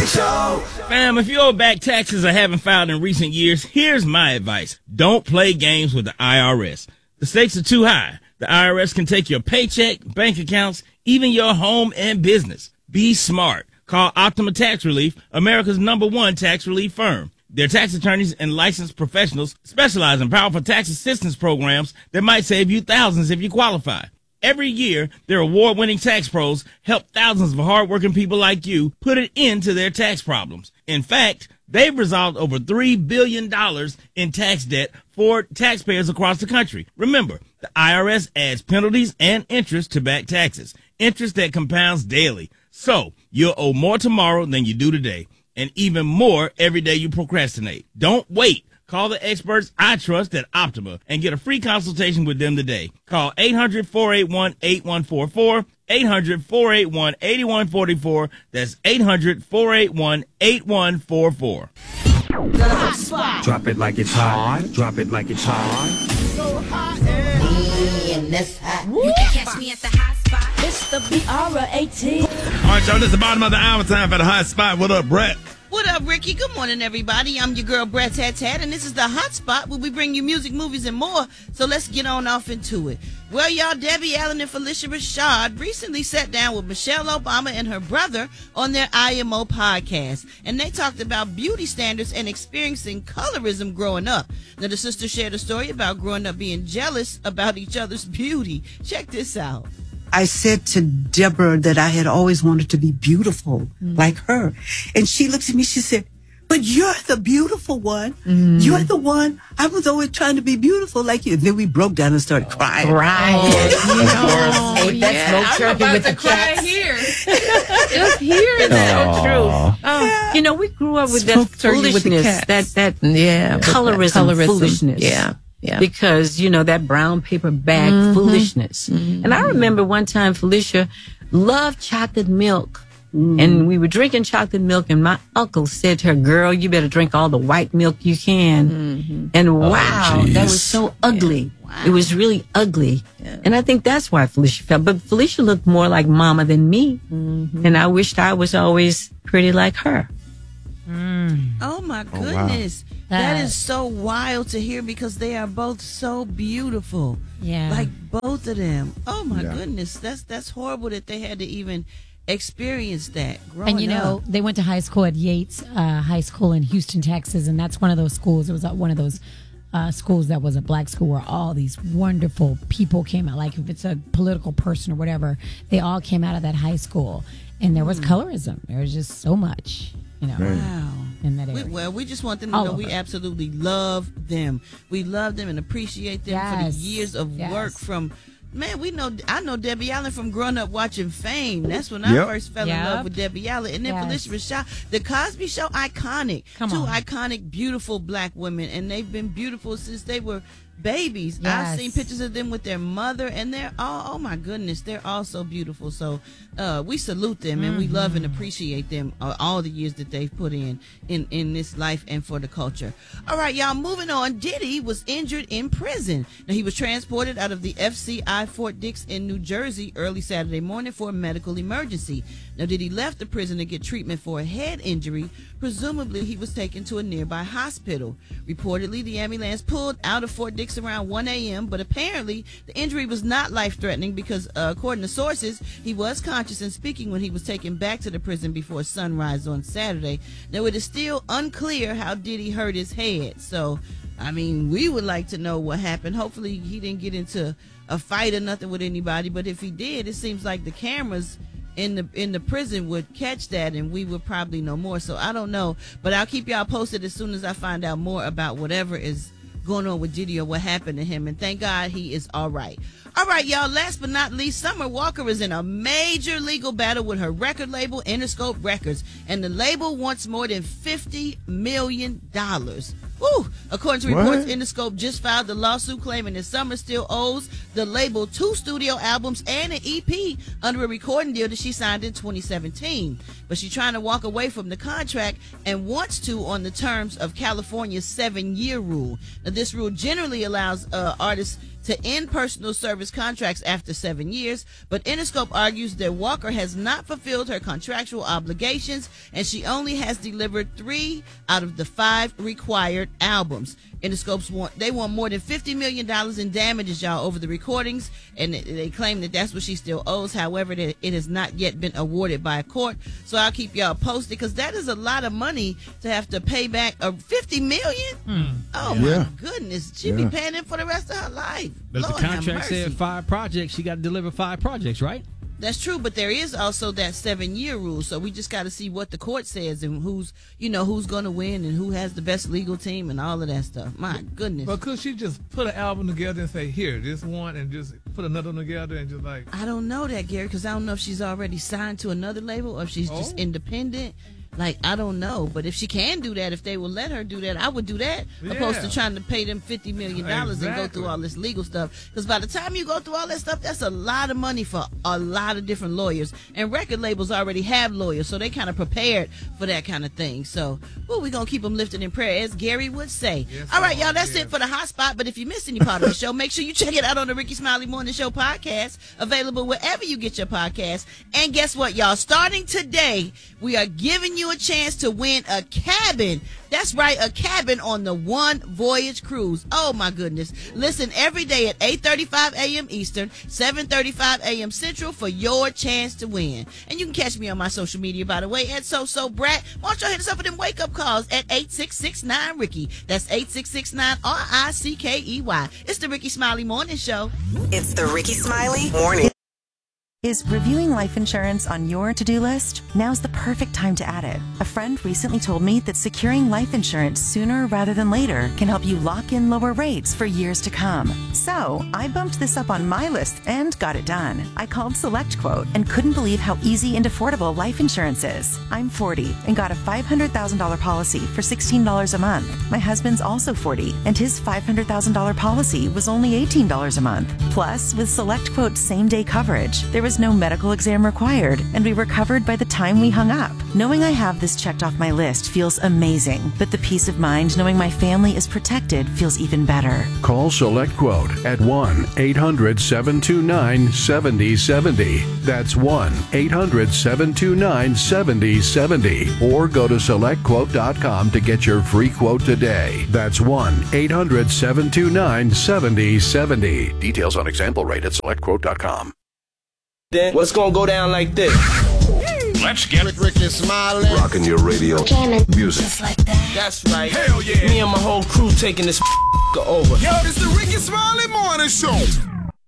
Show. Fam, if you owe back taxes or haven't filed in recent years, here's my advice. Don't play games with the IRS. The stakes are too high. The IRS can take your paycheck, bank accounts, even your home and business. Be smart. Call Optima Tax Relief, America's #1 tax relief firm. Their tax attorneys and licensed professionals specialize in powerful tax assistance programs that might save you thousands if you qualify. Every year, their award-winning tax pros help thousands of hardworking people like you put an end to their tax problems. In fact, they've resolved over $3 billion in tax debt for taxpayers across the country. Remember, the IRS adds penalties and interest to back taxes, interest that compounds daily. So, you'll owe more tomorrow than you do today, and even more every day you procrastinate. Don't wait. Call the experts I trust at Optima and get a free consultation with them today. Call 800-481-8144, 800-481-8144. That's 800-481-8144. The hot spot. Drop it like it's hot. Drop it like it's hot. So hot and this hot. You can catch me at the hot spot. It's the BR18. All right, y'all, this is the bottom of the hour. Time for the hot spot. What up, Brett? What up, Ricky? Good morning, everybody. I'm your girl, Brett Tat Tat, and this is the Hot Spot where we bring you music, movies, and more. So let's get on off into it. Well, y'all, Debbie Allen and Phylicia Rashad recently sat down with Michelle Obama and her brother on their IMO podcast, and they talked about beauty standards and experiencing colorism growing up. Now, the sisters shared a story about growing up being jealous about each other's beauty. Check this out. I said to Deborah that I had always wanted to be beautiful like her. And she looked at me, she said, but you're the beautiful one. You're the one. I was always trying to be beautiful like you. And then we broke down and started crying. Right. That's no turkey with the cats. Here. Just hearing that. True. Oh. You know, we grew up with that foolishness. That colorism foolishness. Yeah. Yeah. Because, you know, that brown paper bag foolishness. And I remember one time Phylicia loved chocolate milk. And we were drinking chocolate milk, and my uncle said to her, girl, you better drink all the white milk you can. And wow, that was so ugly. Yeah. Wow. It was really ugly. Yeah. And I think that's why Phylicia felt. But Phylicia looked more like mama than me. And I wished I was always pretty like her. Oh, my goodness. Wow. That is so wild to hear because they are both so beautiful. Yeah. Like both of them. Oh, my goodness. That's horrible that they had to even experience that growing up. And, you know, they went to high school at Yates High School in Houston, Texas, and that's one of those schools. It was one of those schools that was a black school where all these wonderful people came out. Like if it's a political person or whatever, they all came out of that high school. And there was colorism. There was just so much, you know. Wow. In that area. We just want them to know we absolutely love them. We love them and appreciate them for the years of work from... Man, I know Debbie Allen from growing up watching Fame. That's when I first fell in love with Debbie Allen. And then Phylicia Rashad, The Cosby Show, iconic. Two iconic, beautiful black women. And they've been beautiful since they were babies. I've seen pictures of them with their mother, and they're all, oh my goodness, they're all so beautiful. So we salute them, and we love and appreciate them all the years that they've put in this life and for the culture. All right, y'all, moving on. Diddy was injured in prison. Now, he was transported out of the FCI Fort Dix in New Jersey early Saturday morning for a medical emergency. Now, Diddy left the prison to get treatment for a head injury. Presumably, he was taken to a nearby hospital. Reportedly, the ambulance pulled out of Fort Dix around 1 a.m., but apparently the injury was not life-threatening because, according to sources, he was conscious and speaking when he was taken back to the prison before sunrise on Saturday. Now, it is still unclear how Diddy hurt his head. So, I mean, we would like to know what happened. Hopefully, he didn't get into a fight or nothing with anybody, but if he did, it seems like the cameras in the prison would catch that, and we would probably know more. So I don't know, but I'll keep y'all posted as soon as I find out more about whatever is going on with Diddy or what happened to him. And thank God he is all right. All right, y'all, last but not least, Summer Walker is in a major legal battle with her record label, Interscope Records, and the label wants more than $50 million Woo! According to reports, Interscope just filed the lawsuit claiming that Summer still owes the label 2 studio albums and an EP under a recording deal that she signed in 2017. But she's trying to walk away from the contract and wants to on the terms of California's 7-year rule. Now, this rule generally allows artists to end personal service contracts after 7 years, but Interscope argues that Walker has not fulfilled her contractual obligations and she only has delivered 3 out of the 5 required albums. Interscope want more than $50 million in damages, y'all, over the recordings, and they claim that that's what she still owes. However, it has not yet been awarded by a court, so I'll keep y'all posted because that is a lot of money to have to pay back. $50 million? Oh my goodness, she'd be paying it for the rest of her life. But Lord, if the contract said 5 projects, she got to deliver 5 projects, right? That's true, but there is also that 7-year rule. So we just got to see what the court says and who's going to win and who has the best legal team and all of that stuff. My goodness. But could she just put an album together and say, here, this one, and just put another one together and just like... I don't know that, Gary, because I don't know if she's already signed to another label or if she's just independent. Like, I don't know. But if she can do that, if they will let her do that, I would do that. Opposed to trying to pay them $50 million and go through all this legal stuff. Because by the time you go through all that stuff, that's a lot of money for a lot of different lawyers. And record labels already have lawyers, so they kind of prepared for that kind of thing. So, we're going to keep them lifted in prayer, as Gary would say. Yes, all right, y'all, that's it for the hot spot. But if you missed any part of the show, make sure you check it out on the Ricky Smiley Morning Show podcast, available wherever you get your podcasts. And guess what, y'all? Starting today, we are giving you a chance to win a cabin. That's right, a cabin on the One Voyage Cruise. Oh my goodness. Listen every day at 8:35 a.m. Eastern, 7:35 a.m. Central for your chance to win. And you can catch me on my social media, by the way, at SoSoBrat. Why don't y'all hit us up for them wake-up calls at 866-9-RICKY. That's 866-9-RICKEY. It's the Ricky Smiley Morning Show. It's the Ricky Smiley Morning. Is reviewing life insurance on your to-do list? Now's the perfect time to add it. A friend recently told me that securing life insurance sooner rather than later can help you lock in lower rates for years to come. So I bumped this up on my list and got it done. I called SelectQuote and couldn't believe how easy and affordable life insurance is. I'm 40 and got a $500,000 policy for $16 a month. My husband's also 40 and his $500,000 policy was only $18 a month. Plus, with SelectQuote's same-day coverage, there was no medical exam required, and we were covered by the time we hung up. Knowing I have this checked off my list feels amazing, but the peace of mind knowing my family is protected feels even better. Call SelectQuote at 1-800-729-7070. That's 1-800-729-7070. Or go to SelectQuote.com to get your free quote today. That's 1-800-729-7070. Details on example rate at SelectQuote.com. What's gonna go down like this? Let's get Ricky Smiley. Rocking your radio. Music. Just like that. That's right. Hell yeah. Me and my whole crew taking this over. Yo, this is the Ricky Smiley Morning Show.